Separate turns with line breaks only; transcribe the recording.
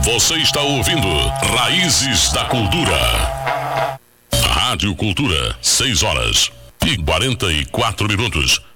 Você está ouvindo Raízes da Cultura. Rádio Cultura, 6 horas e 44 minutos.